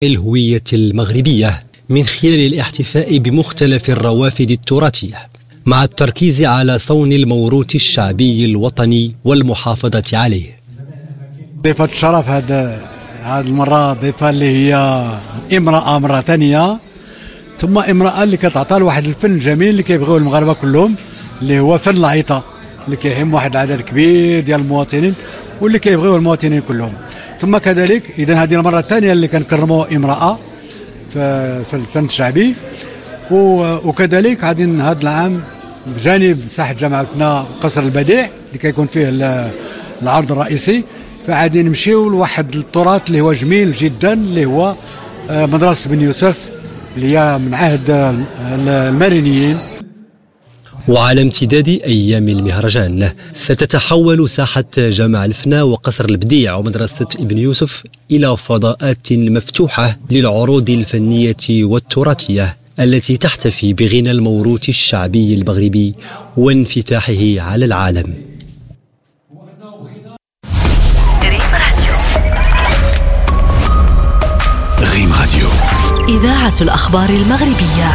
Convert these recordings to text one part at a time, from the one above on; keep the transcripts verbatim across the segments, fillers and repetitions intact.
الهوية المغربية من خلال الاحتفاء بمختلف الروافد التراثية مع التركيز على صون الموروث الشعبي الوطني والمحافظة عليه. ضيفة الشرف هذا هذه المرة ضيفة اللي هي امرأة مرة ثانية، ثم امرأة اللي كتعطى لواحد الفن الجميل اللي كيبغيوه المغاربة كلهم، اللي هو فن العيطة اللي كيهم واحد العدد كبير ديال المواطنين واللي كيبغيوه المواطنين كلهم. ثم كذلك اذا هذه المرة الثانية اللي كنكرموا امرأة في الفن الشعبي، وكذلك غادي هذا العام بجانب ساحة جامع الفنا قصر البديع اللي كيكون فيه العرض الرئيسي، فعادي نمشيو لواحد التراث اللي هو جميل جدا اللي هو مدرسة بن يوسف اللي هي من عهد المارينيين. وعلى امتداد أيام المهرجان ستتحول ساحة جامع الفنا وقصر البديع ومدرسة ابن يوسف إلى فضاءات مفتوحة للعروض الفنية والتراثية التي تحتفي بغنى الموروث الشعبي المغربي وانفتاحه على العالم. ريم راديو، إذاعة الأخبار المغربية.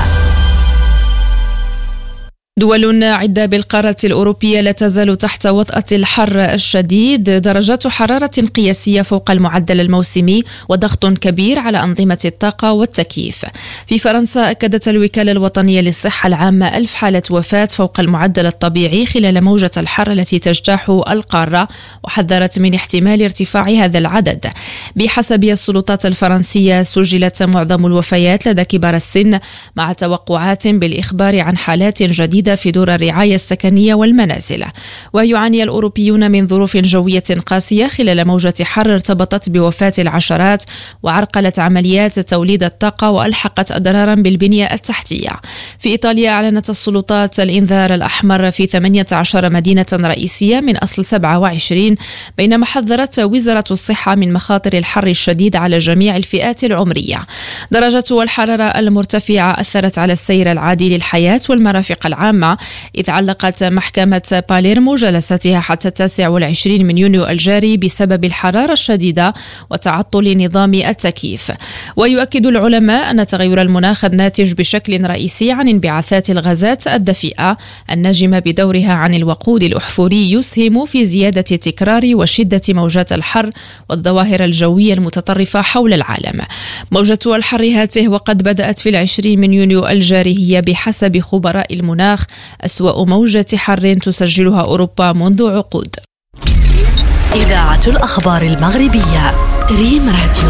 دول عدة بالقارة الأوروبية لا تزال تحت وطأة الحر الشديد، درجات حرارة قياسية فوق المعدل الموسمي وضغط كبير على أنظمة الطاقة والتكييف. في فرنسا أكدت الوكالة الوطنية للصحة العامة ألف حالة وفاة فوق المعدل الطبيعي خلال موجة الحر التي تجتاح القارة، وحذرت من احتمال ارتفاع هذا العدد. بحسب السلطات الفرنسية سجلت معظم الوفيات لدى كبار السن، مع توقعات بالإخبار عن حالات جديدة في دور الرعاية السكنية والمنازل. ويعاني الأوروبيون من ظروف جوية قاسية خلال موجة حر ارتبطت بوفاة العشرات وعرقلت عمليات توليد الطاقة وألحقت أضرارا بالبنية التحتية. في إيطاليا أعلنت السلطات الإنذار الأحمر في ثمانية عشر مدينة رئيسية من أصل سبعة وعشرين، بينما حذرت وزارة الصحة من مخاطر الحر الشديد على جميع الفئات العمرية. درجة الحرارة المرتفعة أثرت على السير العادي للحياة والمرافق العامة، إذ علقت محكمة باليرمو جلساتها حتى التاسع والعشرين من يونيو الجاري بسبب الحرارة الشديدة وتعطل نظام التكييف. ويؤكد العلماء أن تغير المناخ الناتج بشكل رئيسي عن انبعاثات الغازات الدفيئة الناجمة بدورها عن الوقود الأحفوري يسهم في زيادة تكرار وشدة موجات الحر والظواهر الجوية المتطرفة حول العالم. موجة الحر هاته وقد بدأت في العشرين من يونيو الجاري هي بحسب خبراء المناخ أسوأ موجة حر تسجلها أوروبا منذ عقود. إذاعة الأخبار المغربية، ريم راديو.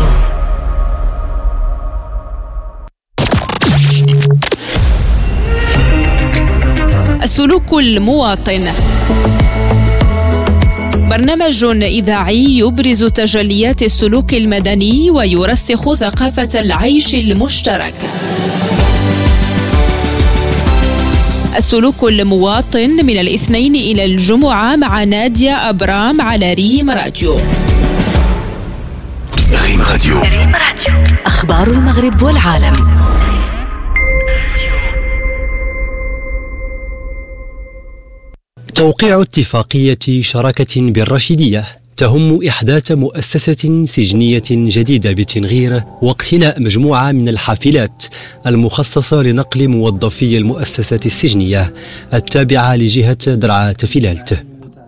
السلوك المواطن، برنامج إذاعي يبرز تجليات السلوك المدني ويرسخ ثقافة العيش المشترك. السلوك المواطن من الاثنين إلى الجمعة مع نادية أبرام على ريم راديو. ريم راديو، أخبار المغرب والعالم. توقيع اتفاقية شراكة بالرشيدية تهم إحداث مؤسسة سجنية جديدة بتنغير واقتناء مجموعة من الحافلات المخصصة لنقل موظفي المؤسسة السجنية التابعة لجهة درعا تفيلالت.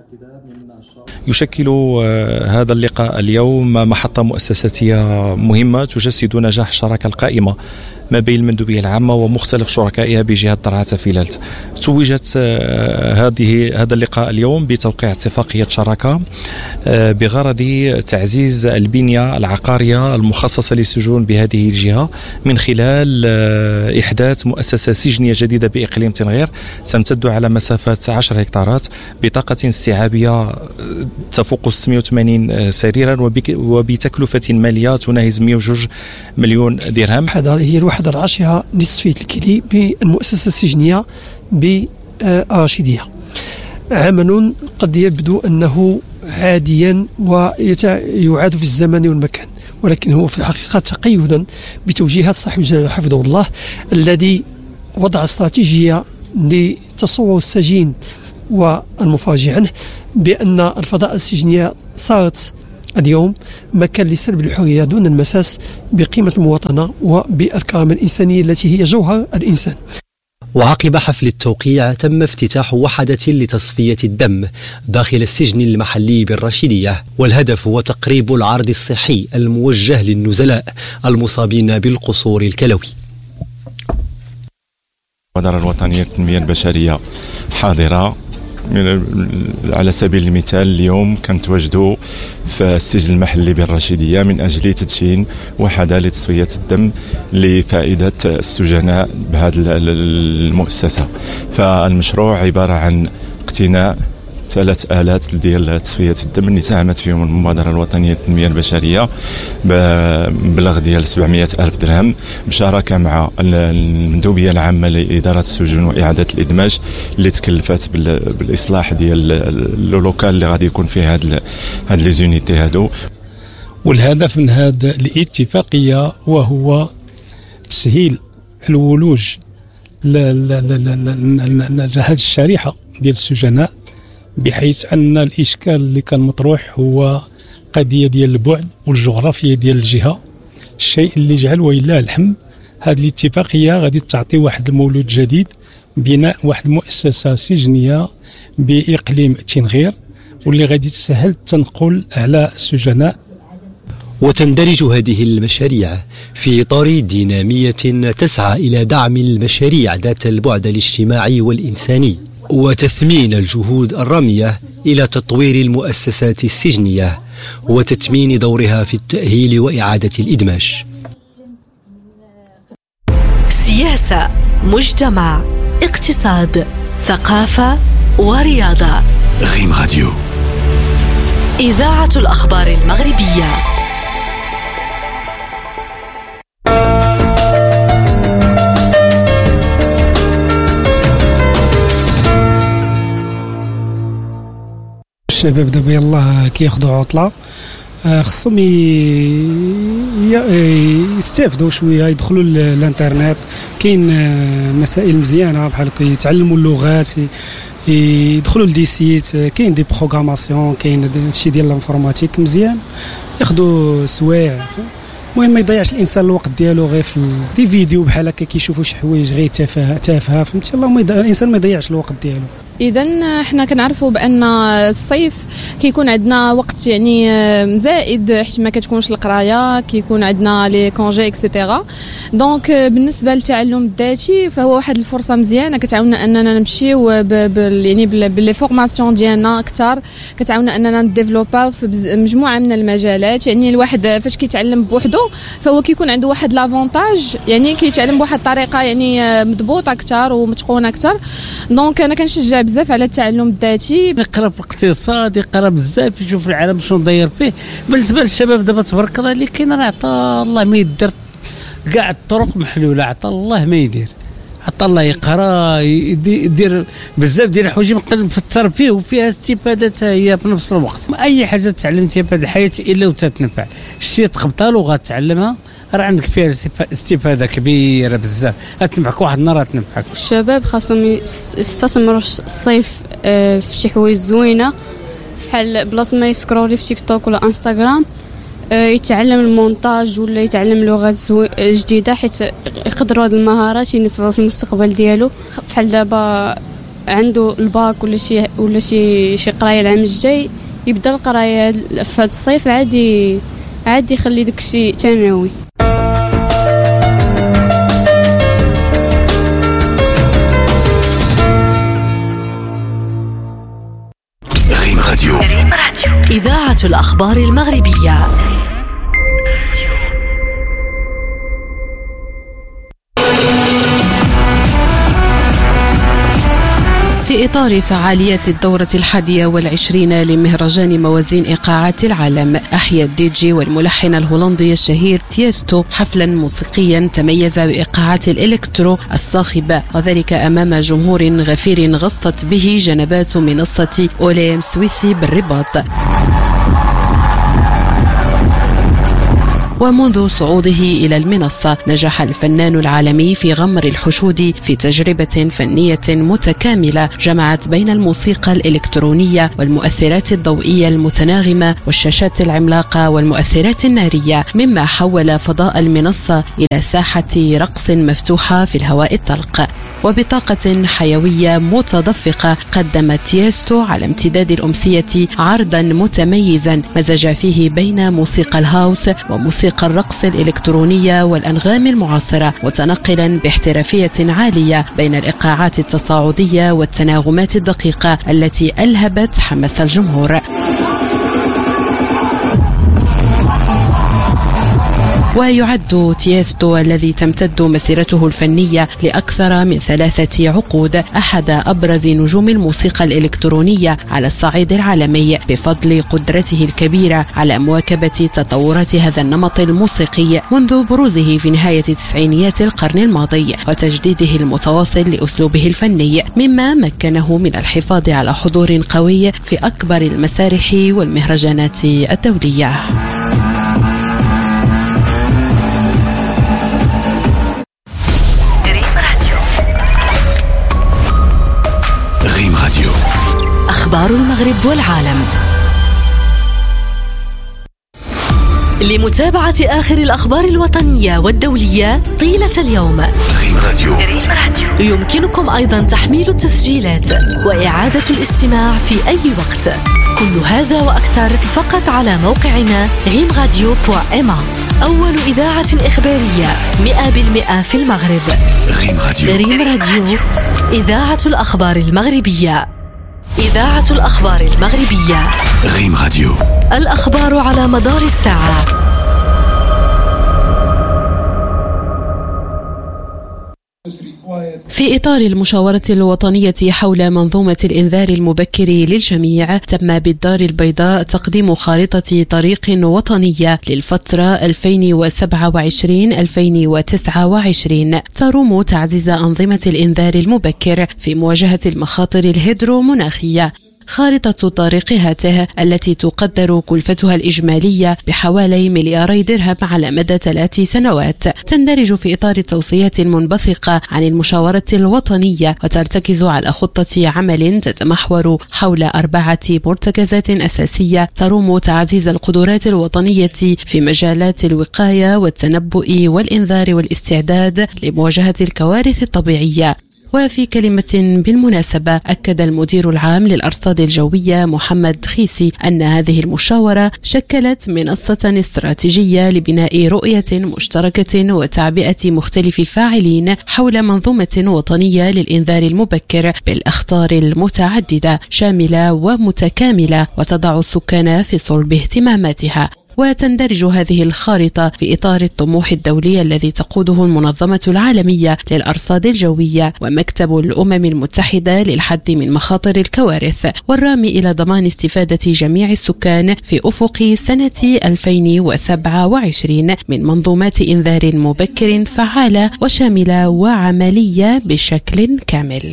يشكل هذا اللقاء اليوم محطة مؤسساتية مهمة تجسد نجاح الشراكة القائمة ما بين المندوبية العامة ومختلف شركائها بجهة درعا تفيلالت. توجت هذه هذا اللقاء اليوم بتوقيع اتفاقية شراكة بغرض تعزيز البنية العقارية المخصصة للسجون بهذه الجهة من خلال إحداث مؤسسة سجنية جديدة بإقليم تنغير تمتد على مسافة عشر هكتارات بطاقة استيعابية تفوق ستمائة وثمانين سريرا وبتكلفة مالية تناهز مئة وجوج مليون درهم. هي الوحدة العاشرة لتصفية الكلي بالمؤسسة السجنية بالرشيدية. عمل قد يبدو أنه عاديا ويعاد في الزمان والمكان، ولكن هو في الحقيقة تقيدا بتوجيهات صاحب الجلالة حفظه الله الذي وضع استراتيجية لتصور السجين والمفاجئ عنه بأن الفضاء السجنية صارت اليوم مكان لسلب الحرية دون المساس بقيمة المواطنة وبالكرامة الإنسانية التي هي جوهر الإنسان. وعقب حفل التوقيع تم افتتاح وحدة لتصفية الدم داخل السجن المحلي بالرشيدية، والهدف هو تقريب العرض الصحي الموجه للنزلاء المصابين بالقصور الكلوي. المبادرة الوطنية للتنمية البشرية حاضرة. على سبيل المثال اليوم كنتواجدوا في السجن المحلي بالرشيدية من أجل تدشين وحدة لتصفية الدم لفائدة السجناء بهذه المؤسسة. فالمشروع عبارة عن اقتناء ثلاث آلات ديال تصفية الدم اللي ساهمت فيهم المبادرة الوطنية للتنمية البشرية ببلغ ديال سبعمائة ألف درهم بشراكة مع المندوبية العامة لإدارة السجون وإعادة الإدماج اللي تكلفت بالإصلاح ديال اللوكال اللي غادي يكون فيه هاد هاد لي زونيتي هادو. والهدف من هذه الاتفاقية وهو تسهيل الولوج لهذه الشريحة ديال السجناء، بحيث أن الإشكال اللي كان مطروح هو قضية ديال البعد والجغرافية ديال الجهة، الشيء اللي جعل وإلا الحم هذه الاتفاقية غادي تعطي واحد المولود جديد، بناء واحد المؤسسة سجنية بإقليم تنغير واللي غادي تسهل التنقل على السجناء. وتندرج هذه المشاريع في إطار دينامية تسعى إلى دعم المشاريع ذات البعد الاجتماعي والإنساني وتثمين الجهود الرامية إلى تطوير المؤسسات السجنية وتتمين دورها في التأهيل وإعادة الإدماج. سياسة، مجتمع، اقتصاد، ثقافة ورياضة. ريم راديو، إذاعة الأخبار المغربية. الشباب دابا يلاه كياخذوا عطله، خصهم يستافدوا شويه، يدخلوا الانترنت، كاين مسائل مزيانه بحال كيتعلموا اللغات، يدخلوا لدي سيت، كاين دي بروغراماسيون، كاين الشيء ديال الانفورماتيك مزيان، ياخذوا سوايع. المهم ما يضيعش الانسان الوقت ديالو غير في دي فيديو بحال هكا كيشوفوا شي حوايج غير تافهه تافهه، فهمتي؟ اللهم الانسان ما يضيعش الوقت ديالو. اذا حنا كنعرفوا بان الصيف كيكون عندنا وقت يعني زائد، حيت ما كتكونش القرايه، كيكون عندنا لي كونجي اكسيتيرا. دونك بالنسبه للتعلم الذاتي فهو واحد الفرصه مزيانه كتعاوننا اننا نمشيو يعني باللي فورماسيون ديالنا اكثر، كتعاوننا اننا نديفلوباو في مجموعه من المجالات. يعني الواحد فاش كيتعلم بوحده فهو كيكون عنده واحد لافونتاج، يعني كيتعلم بواحد الطريقه يعني مضبوطه اكثر ومتقونه اكثر. دونك انا كنشجع بزاف على التعلم الذاتي، يقرا في الاقتصاد، يقرا بزاف، يشوف العالم شنو داير فيه. بالنسبه للشباب دابا تبارك الله اللي كاين راه عطا الله ما يدير، كاع الطرق محلوله، عطا الله ما يدير، عطا الله يقرا يدير بزاف ديال الحوايج في الترفيه وفيها استفاده هي في نفس الوقت. اي حاجه تعلمتيها في هذه الحياه الا وتتنفع، شتي تقبطها لغه تعلمها راه عندك فيها استفاده كبيره بزاف، غتنفعك واحد النهار غتنفعك. الشباب خاصهم يستثمروا الصيف في شي حوايج زوينه، بحال بلاصه ما يسكرولي في تيك توك ولا انستغرام، يتعلم المونتاج ولا يتعلم لغات جديده، حيت يقدروا هذه المهارات ينفعوا في المستقبل ديالو. بحال دابا عنده الباك ولا شي ولا شي شي قرايه العام الجاي، يبدا القرايه في هذا الصيف، عادي عادي يخلي داكشي ثانوي. ريم راديو، إذاعة الأخبار المغربية. في إطار فعاليات الدورة الحادية والعشرين لمهرجان موازين إيقاعات العالم، أحيا الدي جي والملحن الهولندي الشهير تيستو حفلا موسيقيا تميز بإيقاعات الإلكترو الصاخبة، وذلك أمام جمهور غفير غصت به جنبات منصة أوليم سويسي بالرباط. ومنذ صعوده إلى المنصة نجح الفنان العالمي في غمر الحشود في تجربة فنية متكاملة جمعت بين الموسيقى الإلكترونية والمؤثرات الضوئية المتناغمة والشاشات العملاقة والمؤثرات النارية، مما حول فضاء المنصة إلى ساحة رقص مفتوحة في الهواء الطلق. وبطاقة حيوية متدفقة قدم تيستو على امتداد الأمسية عرضا متميزا مزج فيه بين موسيقى الهاوس وموسيقى الرقص الإلكترونية والأنغام المعاصرة، متنقلا باحترافية عالية بين الإيقاعات التصاعدية والتناغمات الدقيقة التي ألهبت حماس الجمهور. ويعد تيستو الذي تمتد مسيرته الفنية لأكثر من ثلاثة عقود أحد أبرز نجوم الموسيقى الإلكترونية على الصعيد العالمي، بفضل قدرته الكبيرة على مواكبة تطورات هذا النمط الموسيقي منذ بروزه في نهاية تسعينيات القرن الماضي وتجديده المتواصل لأسلوبه الفني، مما مكنه من الحفاظ على حضور قوي في أكبر المسارح والمهرجانات الدولية. أخبار المغرب والعالم. لمتابعة آخر الأخبار الوطنية والدولية طيلة اليوم، ريم راديو. يمكنكم أيضا تحميل التسجيلات وإعادة الاستماع في أي وقت. كل هذا وأكثر فقط على موقعنا ريم راديو دوت إم. أول إذاعة إخبارية مئة بالمئة في المغرب. ريم راديو. ريم راديو، إذاعة الأخبار المغربية. إذاعة الأخبار المغربية. ريم راديو. الأخبار على مدار الساعة. في إطار المشاورة الوطنية حول منظومة الإنذار المبكر للجميع، تم بالدار البيضاء تقديم خارطة طريق وطنية للفترة ألفين وسبعة وعشرين ألفين وتسعة وعشرين تروم تعزيز أنظمة الإنذار المبكر في مواجهة المخاطر الهيدرومناخية. خارطة طريق هاته التي تقدر كلفتها الإجمالية بحوالي ملياري درهم على مدى ثلاث سنوات تندرج في إطار التوصيات المنبثقة عن المشاورة الوطنية، وترتكز على خطة عمل تتمحور حول أربعة مرتكزات أساسية تروم تعزيز القدرات الوطنية في مجالات الوقاية والتنبؤ والإنذار والاستعداد لمواجهة الكوارث الطبيعية. وفي كلمة بالمناسبة، أكد المدير العام للأرصاد الجوية محمد خيسي أن هذه المشاورة شكلت منصة استراتيجية لبناء رؤية مشتركة وتعبئة مختلف الفاعلين حول منظومة وطنية للإنذار المبكر بالأخطار المتعددة شاملة ومتكاملة وتضع السكان في صلب اهتماماتها. وتندرج هذه الخارطة في إطار الطموح الدولي الذي تقوده المنظمة العالمية للأرصاد الجوية ومكتب الأمم المتحدة للحد من مخاطر الكوارث، والرامي إلى ضمان استفادة جميع السكان في أفق سنة ألفين وسبعة وعشرين من منظومات إنذار مبكر فعالة وشاملة وعملية بشكل كامل.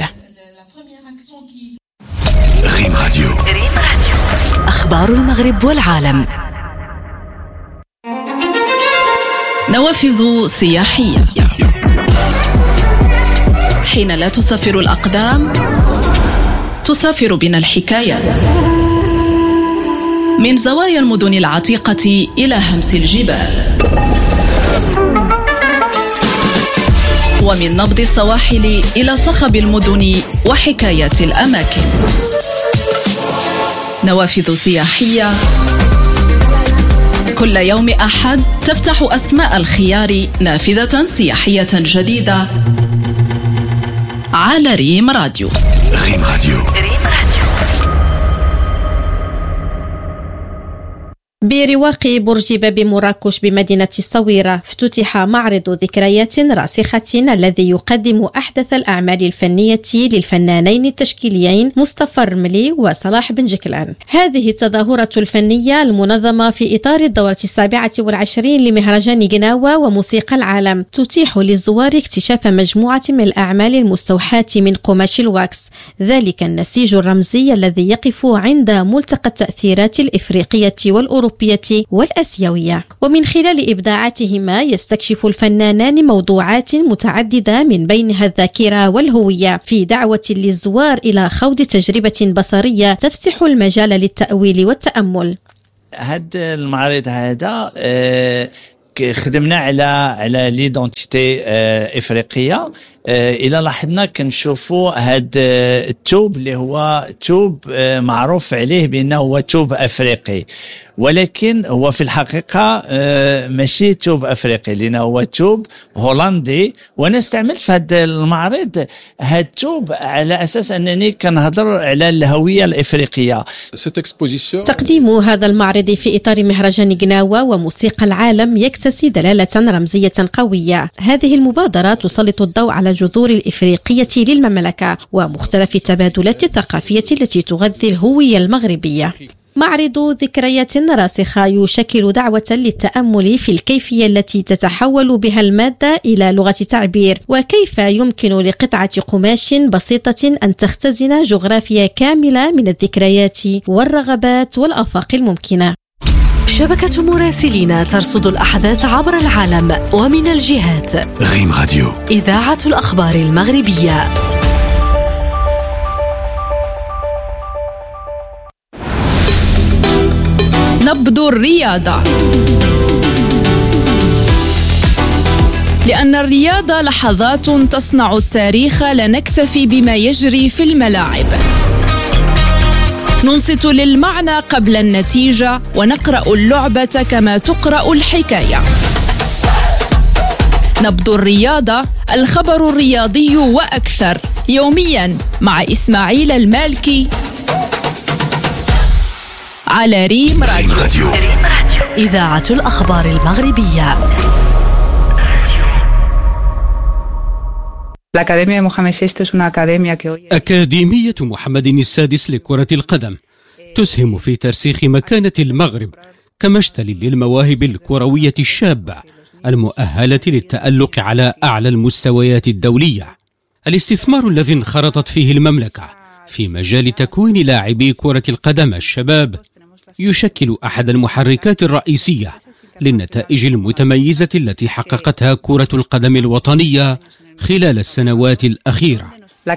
ريم راديو. أخبار المغرب والعالم. نوافذ سياحية. حين لا تسافر الأقدام، تسافر بنا الحكايات. من زوايا المدن العتيقة إلى همس الجبال، ومن نبض السواحل إلى صخب المدن وحكايات الأماكن. نوافذ سياحية كل يوم أحد تفتح أسماء الخيار نافذة سياحية جديدة على ريم راديو. ريم راديو. برواق برج باب مراكش بمدينة الصويرة افتتح معرض ذكريات راسخة الذي يقدم أحدث الأعمال الفنية للفنانين التشكيليين مصطفى الرملي وصلاح بن جكلان. هذه التظاهرة الفنية المنظمة في إطار الدورة السابعة والعشرين لمهرجان جناوة وموسيقى العالم تتيح للزوار اكتشاف مجموعة من الأعمال المستوحاة من قماش الواكس، ذلك النسيج الرمزي الذي يقف عند ملتقى التأثيرات الإفريقية والأوروبية الأوروبية والآسيوية. ومن خلال إبداعاتهما يستكشف الفنانان موضوعات متعددة من بينها الذاكرة والهوية، في دعوة للزوار إلى خوض تجربة بصرية تفسح المجال للتأويل والتأمل. هذا المعرض هذا آه خدمنا على على ليدونتيتي آه افريقيه. آه الى لاحظنا كنشوفوا هذا الثوب اللي هو ثوب آه معروف عليه بانه هو ثوب افريقي، ولكن هو في الحقيقه آه ماشي ثوب افريقي، لانه هو ثوب هولندي. وانا استعملت في هذا المعرض هذا الثوب على اساس انني كنهضر على الهويه الافريقيه. تقديم هذا المعرض في اطار مهرجان قناوة وموسيقى العالم يكتسي دلاله رمزيه قويه. هذه المبادره تسلط الضوء على الجذور الإفريقية للمملكة ومختلف التبادلات الثقافية التي تغذي الهوية المغربية. معرض ذكريات راسخة يشكل دعوة للتأمل في الكيفية التي تتحول بها المادة إلى لغة تعبير، وكيف يمكن لقطعة قماش بسيطة أن تختزن جغرافيا كاملة من الذكريات والرغبات والآفاق الممكنة. شبكة مراسلين ترصد الأحداث عبر العالم ومن الجهات. غيم راديو، إذاعة الأخبار المغربية. نبض الرياضة، لأن الرياضة لحظات تصنع التاريخ، لا نكتفي بما يجري في الملاعب. ننصت للمعنى قبل النتيجة ونقرأ اللعبة كما تقرأ الحكاية. نبض الرياضة، الخبر الرياضي وأكثر، يومياً مع إسماعيل المالكي على ريم راديو. إذاعة الأخبار المغربية. أكاديمية محمد السادس لكرة القدم تسهم في ترسيخ مكانة المغرب كمشتل للمواهب الكروية الشابة المؤهلة للتألق على أعلى المستويات الدولية. الاستثمار الذي انخرطت فيه المملكة في مجال تكوين لاعبي كرة القدم الشباب يشكل أحد المحركات الرئيسية للنتائج المتميزة التي حققتها كرة القدم الوطنية خلال السنوات الأخيرة.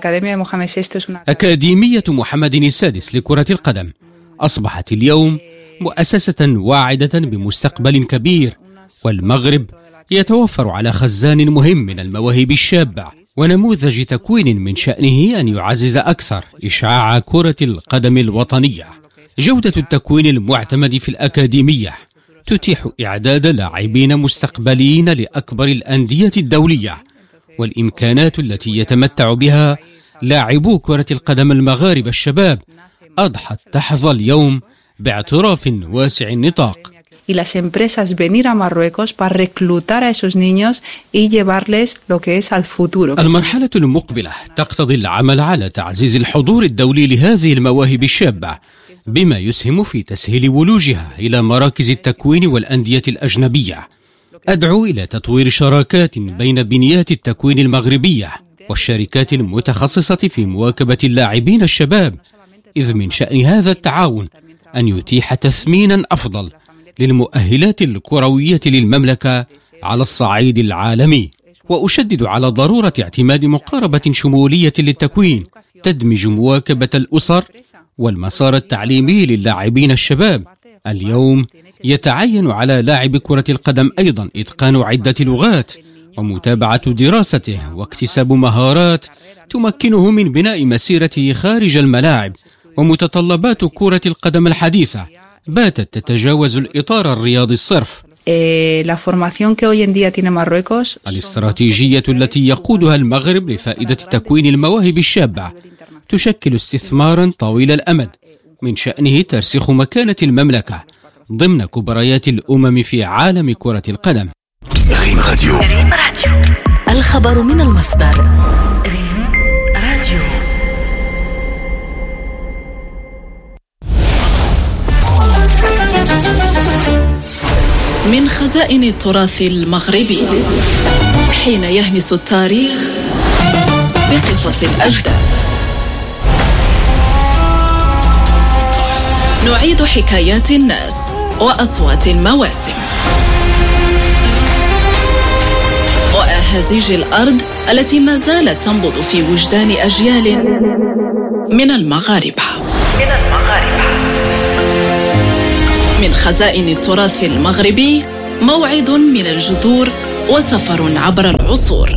أكاديمية محمد السادس لكرة القدم أصبحت اليوم مؤسسة واعدة بمستقبل كبير، والمغرب يتوفر على خزان مهم من المواهب الشابة ونموذج تكوين من شأنه أن يعزز أكثر إشعاع كرة القدم الوطنية. جودة التكوين المعتمد في الأكاديمية تتيح إعداد لاعبين مستقبليين لأكبر الأندية الدولية، والإمكانات التي يتمتع بها لاعبو كرة القدم المغاربة الشباب أضحت تحظى اليوم باعتراف واسع النطاق. Y las empresas venir a Marruecos para reclutar a esos niños y llevarles lo que es al futuro. المرحلة المقبلة تقتضي العمل على تعزيز الحضور الدولي لهذه المواهب الشابة، بما يسهم في تسهيل ولوجها إلى مراكز التكوين والأندية الأجنبية. أدعو إلى تطوير شراكات بين بنيات التكوين المغربية والشركات المتخصصة في مواكبة اللاعبين الشباب، إذ من شأن هذا التعاون أن يتيح تثمينا أفضل للمؤهلات الكروية للمملكة على الصعيد العالمي. وأشدد على ضرورة اعتماد مقاربة شمولية للتكوين تدمج مواكبة الأسر والمسار التعليمي للاعبين الشباب. اليوم يتعين على لاعب كرة القدم أيضا إتقان عدة لغات ومتابعة دراسته واكتساب مهارات تمكنه من بناء مسيرته خارج الملاعب. ومتطلبات كرة القدم الحديثة باتت تتجاوز الإطار الرياضي الصرف. الاستراتيجية التي يقودها المغرب لفائدة تكوين المواهب الشابة تشكل استثمارا طويل الأمد من شأنه ترسيخ مكانة المملكة ضمن كبريات الأمم في عالم كرة القدم. ريم راديو، الخبر من المصدر. ريم راديو. من خزائن التراث المغربي، حين يهمس التاريخ بقصص الأجداد، نعيد حكايات الناس وأصوات المواسم وأهازيج الأرض التي ما زالت تنبض في وجدان أجيال من المغاربة من خزائن التراث المغربي، موعد من الجذور وسفر عبر العصور.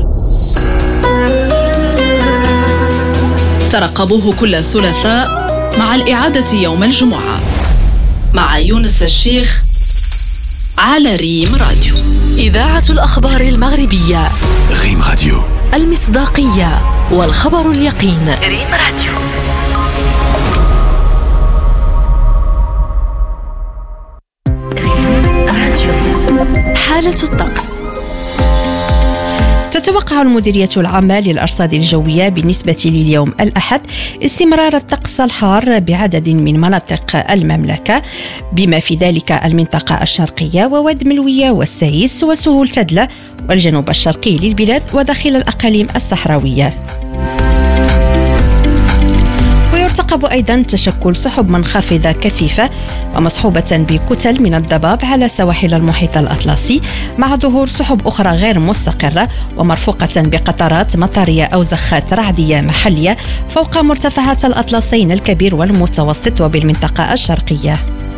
ترقبوه كل ثلاثاء مع الإعادة يوم الجمعة مع يونس الشيخ على ريم راديو. إذاعة الأخبار المغربية. ريم راديو. المصداقية والخبر اليقين. ريم راديو. ريم راديو. حالة الطقس. تتوقع المديرية العامة للأرصاد الجوية بالنسبة لليوم الأحد استمرار الطقس الحار بعدد من مناطق المملكة، بما في ذلك المنطقة الشرقية وواد ملوية والسايس وسهول تدلة والجنوب الشرقي للبلاد وداخل الأقاليم الصحراوية. ويرتقب أيضا تشكل سحب منخفضة كثيفة ومصحوبة بكتل من الضباب على سواحل المحيط الأطلسي، مع ظهور سحب أخرى غير مستقرة ومرفوقة بقطرات مطرية أو زخات رعدية محلية فوق مرتفعات الأطلسين الكبير والمتوسط وبالمنطقة الشرقية.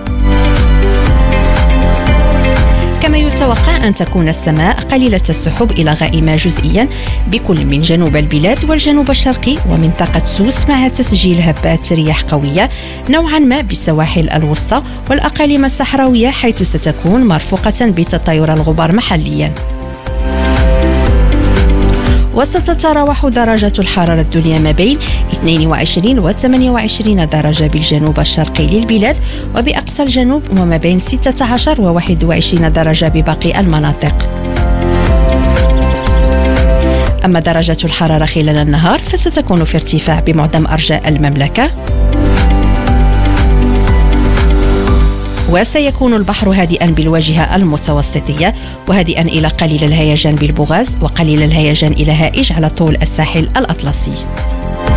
كما يتوقع أن تكون السماء قليلة السحب إلى غائمة جزئيا بكل من جنوب البلاد والجنوب الشرقي ومنطقة سوس، مع تسجيل هبات رياح قوية نوعا ما بالسواحل الوسطى والأقاليم الصحراوية، حيث ستكون مرفوقة بتطاير الغبار محليا. وستتراوح درجات الحرارة الدنيا ما بين اثنين وعشرين و ثمانية وعشرين درجة بالجنوب الشرقي للبلاد وبأقصى الجنوب، وما بين ستة عشر و واحد وعشرين درجة بباقي المناطق. أما درجات الحرارة خلال النهار فستكون في ارتفاع بمعظم أرجاء المملكة، وسيكون البحر هادئا بالواجهة المتوسطية وهادئا إلى قليل الهيجان بالبوغاز وقليل الهيجان إلى هائج على طول الساحل الأطلسي.